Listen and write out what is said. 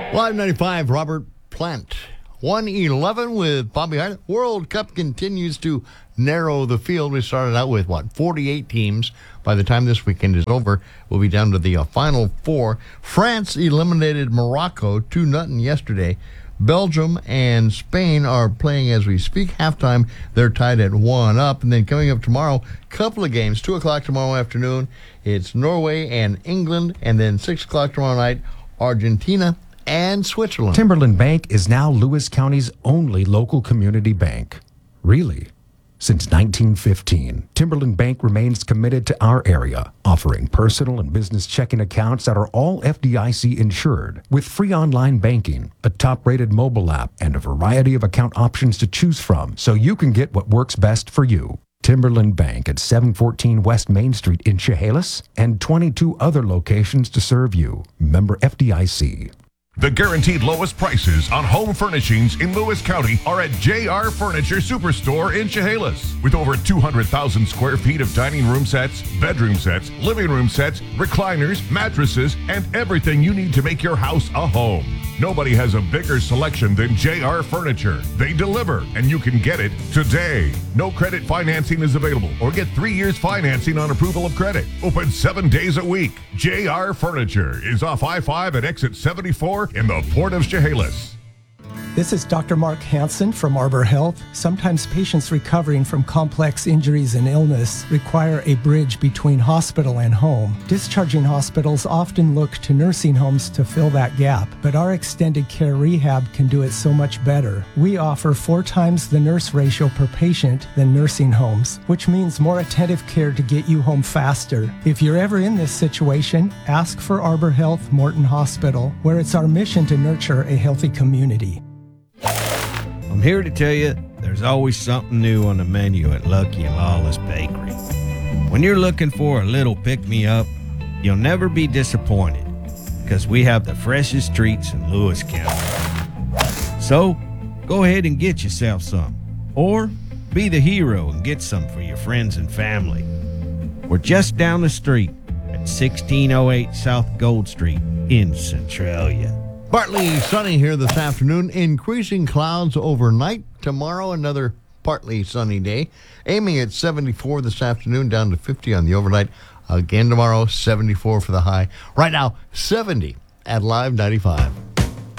Live 95, Robert Plant. 111 with Bobby Hart. World Cup continues to narrow the field. We started out with, 48 teams. By the time this weekend is over, we'll be down to the final four. France eliminated Morocco 2-0 yesterday. Belgium and Spain are playing as we speak. Halftime, they're tied at 1-1. And then coming up tomorrow, couple of games. 2 o'clock tomorrow afternoon, it's Norway and England. And then 6 o'clock tomorrow night, Argentina and Switzerland. Timberland Bank is now Lewis County's only local community bank. Really? Since 1915, Timberland Bank remains committed to our area, offering personal and business checking accounts that are all FDIC insured, with free online banking, a top-rated mobile app, and a variety of account options to choose from so you can get what works best for you. Timberland Bank at 714 West Main Street in Chehalis and 22 other locations to serve you. Member FDIC. The guaranteed lowest prices on home furnishings in Lewis County are at JR Furniture Superstore in Chehalis. With over 200,000 square feet of dining room sets, bedroom sets, living room sets, recliners, mattresses, and everything you need to make your house a home. Nobody has a bigger selection than JR Furniture. They deliver, and you can get it today. No credit financing is available, or get 3 years financing on approval of credit. Open 7 days a week. JR Furniture is off I-5 at exit 74 in the Port of Chehalis. This is Dr. Mark Hansen from Arbor Health. Sometimes patients recovering from complex injuries and illness require a bridge between hospital and home. Discharging hospitals often look to nursing homes to fill that gap, but our extended care rehab can do it so much better. We offer 4 times the nurse ratio per patient than nursing homes, which means more attentive care to get you home faster. If you're ever in this situation, ask for Arbor Health Morton Hospital, where it's our mission to nurture a healthy community. I'm here to tell you there's always something new on the menu at Lucky and Lawless Bakery. When you're looking for a little pick-me-up, you'll never be disappointed because we have the freshest treats in Lewis County. So, go ahead and get yourself some, or be the hero and get some for your friends and family. We're just down the street at 1608 South Gold Street in Centralia. Partly sunny here this afternoon. Increasing clouds overnight. Tomorrow, another partly sunny day. Aiming at 74 this afternoon, down to 50 on the overnight. Again tomorrow, 74 for the high. Right now, 70 at Live 95.